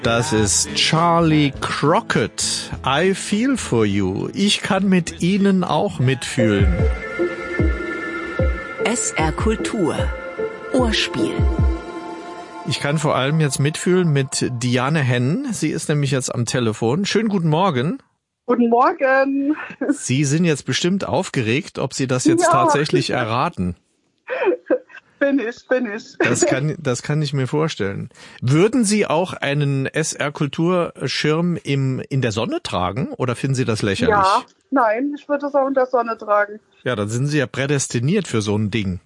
Das ist Charlie Crockett. I feel for you. Ich kann mit Ihnen auch mitfühlen. SR Kultur. Ohrspiel. Ich kann vor allem jetzt mitfühlen mit Diane Henn. Sie ist nämlich jetzt am Telefon. Schönen guten Morgen. Guten Morgen. Sie sind jetzt bestimmt aufgeregt, ob Sie das jetzt tatsächlich erraten. Bin ich. Das kann ich mir vorstellen. Würden Sie auch einen SR-Kulturschirm in der Sonne tragen oder finden Sie das lächerlich? Ja, nein, ich würde es auch in der Sonne tragen. Ja, dann sind Sie ja prädestiniert für so ein Ding.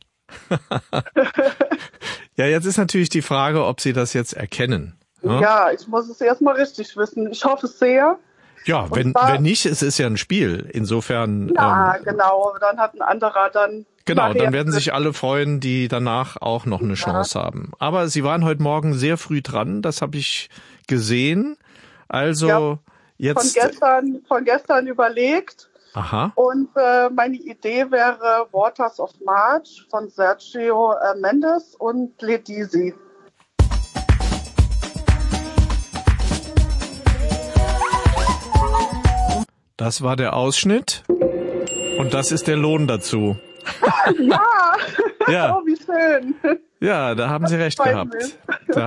Ja, jetzt ist natürlich die Frage, ob Sie das jetzt erkennen. Ja, ich muss es erstmal richtig wissen. Ich hoffe es sehr. Ja, wenn nicht, es ist ja ein Spiel. Insofern. Ja, genau. Dann hat ein anderer dann. Genau, dann werden sich alle freuen, die danach auch noch eine Chance haben. Aber Sie waren heute Morgen sehr früh dran, das habe ich gesehen. Also jetzt. Von gestern überlegt. Aha. Und meine Idee wäre Waters of March von Sergio Mendes und Ledisi. Das war der Ausschnitt und das ist der Lohn dazu. Ja. Oh, wie schön. Ja, da haben Sie recht gehabt.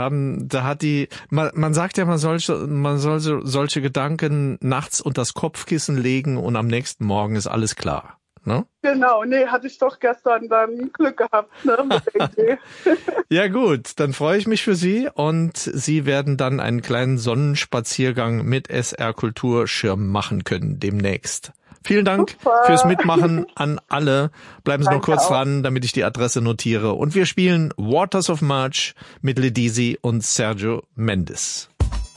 Man sagt ja, man soll solche Gedanken nachts unter das Kopfkissen legen und am nächsten Morgen ist alles klar. Ne? Genau, hatte ich doch gestern dann Glück gehabt, mit der Idee. Ja gut, dann freue ich mich für Sie und Sie werden dann einen kleinen Sonnenspaziergang mit SR Kulturschirm machen können demnächst. Vielen Dank fürs Mitmachen an alle. Bleiben Sie noch kurz dran, damit ich die Adresse notiere. Und wir spielen Waters of March mit Ledisi und Sergio Mendes.